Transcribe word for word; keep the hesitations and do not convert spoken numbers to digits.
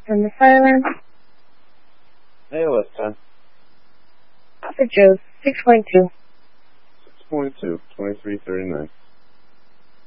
From the fire alarm. A L S ten. Officer Joe's six point two. six point two, twenty-three thirty-nine.